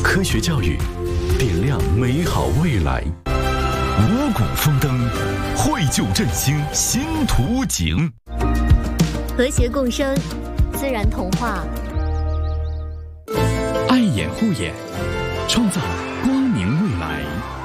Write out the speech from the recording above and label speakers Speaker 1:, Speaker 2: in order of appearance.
Speaker 1: 科学教育，点亮美好未来。五谷丰登，绘就振兴新图景。
Speaker 2: 和谐共生，自然童话。
Speaker 1: 爱眼护眼，创造光明未来。